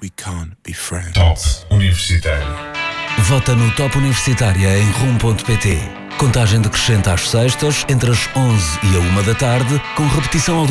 we can't be friends. Top Universitário. Vota no Top Universitária em rum.pt. Contagem decrescente às sextas, entre as 11 e a 1 da tarde, com repetição ao